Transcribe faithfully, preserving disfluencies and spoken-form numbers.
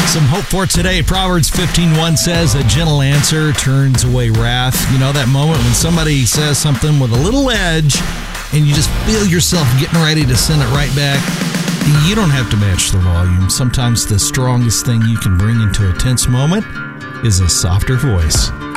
Some hope for today. Proverbs fifteen one says, a gentle answer turns away wrath. You know, that moment when somebody says something with a little edge and you just feel yourself getting ready to send it right back. You don't have to match the volume. Sometimes the strongest thing you can bring into a tense moment is a softer voice.